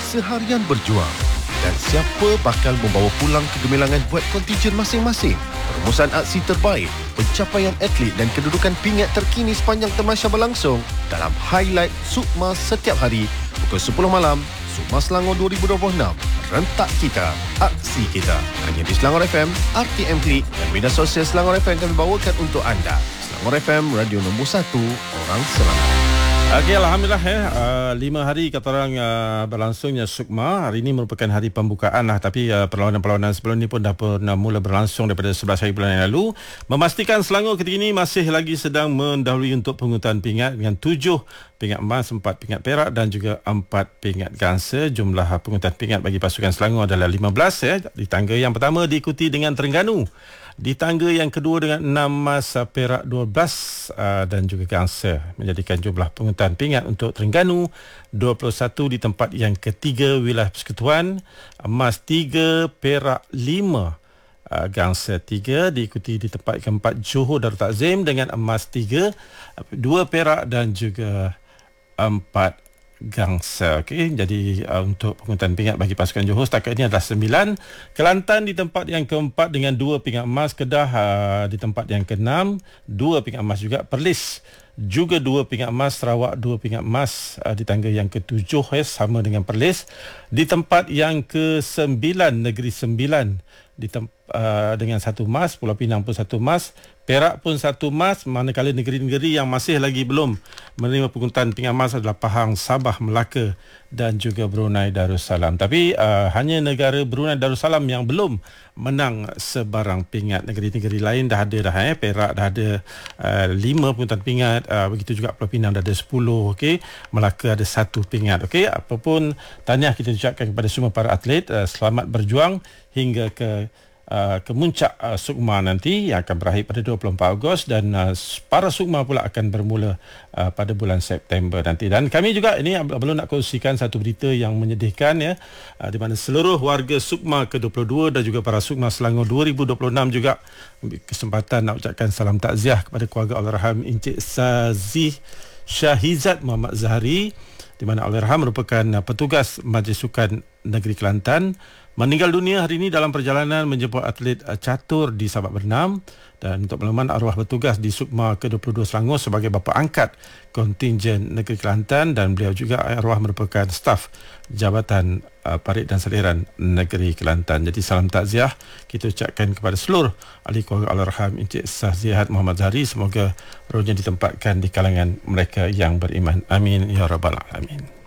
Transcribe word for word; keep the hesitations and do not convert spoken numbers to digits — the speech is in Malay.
seharian berjuang. Dan siapa bakal membawa pulang kegemilangan buat kontijen masing-masing? Perumusan aksi terbaik, pencapaian atlet dan kedudukan pingat terkini sepanjang tamasya berlangsung dalam highlight Sukma setiap hari pukul sepuluh malam. Sukma Selangor dua ribu dua puluh enam. Rentak kita, aksi kita. Hanya di Selangor F M, R T M Klik dan media sosial Selangor F M kami bawakan untuk anda. Selangor F M, radio nombor satu, orang Selangor. Okey, Alhamdulillah ya. Uh, lima hari kata orang uh, berlangsungnya Sukma. Hari ini merupakan hari pembukaan lah. Tapi uh, perlawanan-perlawanan sebelum ini pun dah pernah mula berlangsung daripada sebelas hari bulan yang lalu. Memastikan Selangor ketika ini masih lagi sedang mendahului untuk pengungutan pingat dengan tujuh pingat emas, empat pingat perak dan juga empat pingat gangsa. Jumlah pengungutan pingat bagi pasukan Selangor adalah lima belas ya. Di tangga yang pertama diikuti dengan Terengganu. Di tangga yang kedua dengan enam emas, perak dua belas uh, dan juga gangsa, menjadikan jumlah pengungutan pingat untuk Terengganu dua puluh satu. Di tempat yang ketiga wilayah persekutuan, emas tiga, perak lima, uh, gangsa tiga. Diikuti di tempat keempat Johor Darul Takzim dengan emas tiga, dua perak dan juga empat gangsa. Okey, jadi uh, untuk pengungutan pingat bagi pasukan Johor setakat ini adalah sembilan. Kelantan di tempat yang keempat dengan dua pingat emas. Kedah uh, di tempat yang keenam, dua pingat emas juga. Perlis juga dua pingat emas. Sarawak dua pingat emas uh, di tangga yang ketujuh ya, sama dengan Perlis. Di tempat yang kesembilan, Negeri Sembilan di tem- uh, dengan satu emas. Pulau Pinang pun satu emas. Perak pun satu emas, manakala negeri-negeri yang masih lagi belum menerima pengungutan pingat emas adalah Pahang, Sabah, Melaka dan juga Brunei Darussalam. Tapi uh, hanya negara Brunei Darussalam yang belum menang sebarang pingat. Negeri-negeri lain dah ada dah eh. Perak dah ada uh, lima pengungutan pingat, uh, begitu juga Pulau Pinang dah ada sepuluh, okey. Melaka ada satu pingat, okey. Apapun tahniah kita ucapkan kepada semua para atlet, uh, selamat berjuang hingga ke Uh, kemuncak uh, Sukma nanti yang akan berakhir pada dua puluh empat Ogos dan uh, para Sukma pula akan bermula uh, pada bulan September nanti. Dan kami juga ini belum nak kongsikan satu berita yang menyedihkan ya, uh, di mana seluruh warga Sukma ke dua puluh dua dan juga para Sukma Selangor dua ribu dua puluh enam juga ambil kesempatan nak ucapkan salam takziah kepada keluarga Allahyarham Encik Sazih Syahizat Muhammad Zahari, di mana Allahyarham merupakan uh, petugas Majlis Sukan Negeri Kelantan, meninggal dunia hari ini dalam perjalanan menjemput atlet uh, catur di Sabak Bernam. Dan untuk makluman, arwah bertugas di Sukma ke dua puluh dua Selangor sebagai bapa angkat kontingen Negeri Kelantan dan beliau juga arwah merupakan staf Jabatan uh, Parit dan Saliran Negeri Kelantan. Jadi salam takziah kita ucapkan kepada seluruh ahli keluarga Allahyarham Encik Sazih Muhammad Zahari. Semoga rohnya ditempatkan di kalangan mereka yang beriman. Amin ya rabbal alamin.